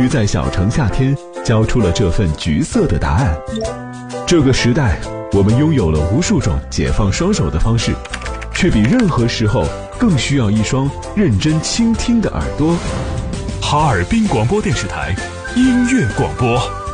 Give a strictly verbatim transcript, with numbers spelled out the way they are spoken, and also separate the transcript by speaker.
Speaker 1: 于在小城夏天交出了这份橘色的答案。这个时代，我们拥有了无数种解放双手的方式，却比任何时候更需要一双认真倾听的耳朵。
Speaker 2: 哈尔滨广播电视台音乐广播。